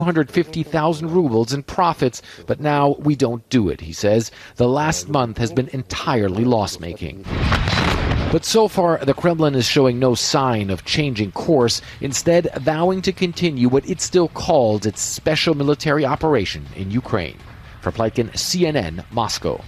250,000 rubles in profits, but now we don't do it, he says. The last month has been entirely loss-making. But so far, the Kremlin is showing no sign of changing course, instead vowing to continue what it still calls its special military operation in Ukraine. For Plotkin, CNN, Moscow.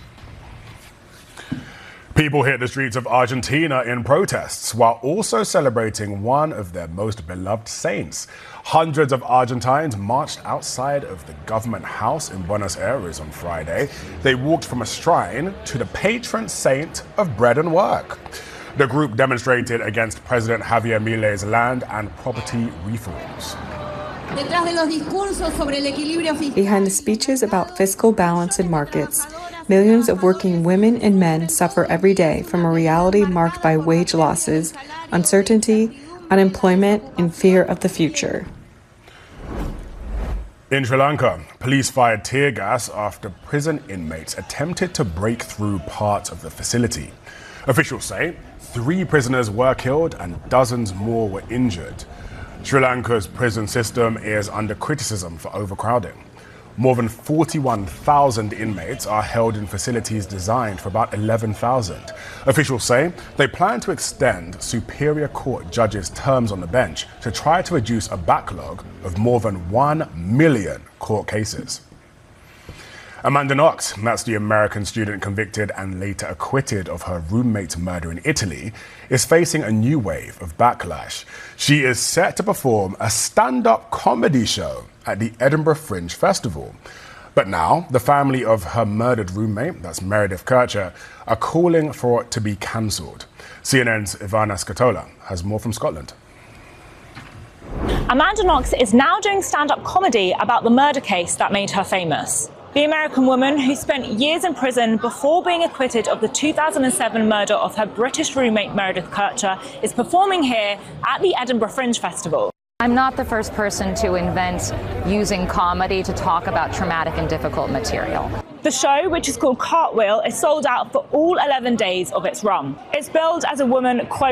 People hit the streets of Argentina in protests while also celebrating one of their most beloved saints. Hundreds of Argentines marched outside of the government house in Buenos Aires on Friday. They walked from a shrine to the patron saint of bread and work. The group demonstrated against President Javier Milei's land and property reforms. Behind the speeches about fiscal balance in markets, millions of working women and men suffer every day from a reality marked by wage losses, uncertainty, unemployment, and fear of the future. In Sri Lanka, police fired tear gas after prison inmates attempted to break through parts of the facility. Officials say 3 prisoners were killed and dozens more were injured. Sri Lanka's prison system is under criticism for overcrowding. More than 41,000 inmates are held in facilities designed for about 11,000. Officials say they plan to extend Superior Court judges' terms on the bench to try to reduce a backlog of more than 1 million court cases. Amanda Knox, that's the American student convicted and later acquitted of her roommate's murder in Italy, is facing a new wave of backlash. She is set to perform a stand-up comedy show at the Edinburgh Fringe Festival. But now, the family of her murdered roommate, that's Meredith Kercher, are calling for it to be cancelled. CNN's Ivana Scatola has more from Scotland. Amanda Knox is now doing stand-up comedy about the murder case that made her famous. The American woman, who spent years in prison before being acquitted of the 2007 murder of her British roommate Meredith Kercher, is performing here at the Edinburgh Fringe Festival. I'm not the first person to invent using comedy to talk about traumatic and difficult material. The show, which is called Cartwheel, is sold out for all 11 days of its run. It's billed as a woman, quote,